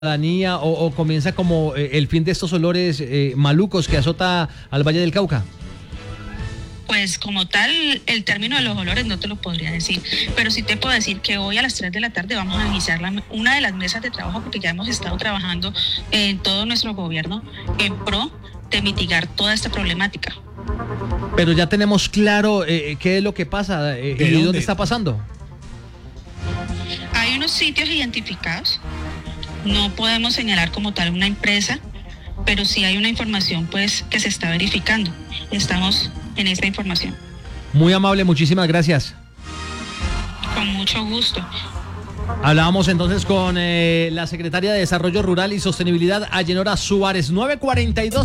ciudadanía o comienza como el fin de estos olores malucos que azota al Valle del Cauca? Pues como tal, el término de los olores no te lo podría decir, pero sí te puedo decir que hoy a las 3 de la tarde vamos a iniciar una de las mesas de trabajo, porque ya hemos estado trabajando en todo nuestro gobierno en pro de mitigar toda esta problemática. Pero ya tenemos claro qué es lo que pasa y dónde está pasando. Hay unos sitios identificados, no podemos señalar como tal una empresa, pero sí hay una información pues que se está verificando. Estamos en esta información. Muy amable, muchísimas gracias. Con mucho gusto. Hablábamos entonces con la secretaria de Desarrollo Rural y Sostenibilidad, Ayenora Suárez. 9:42.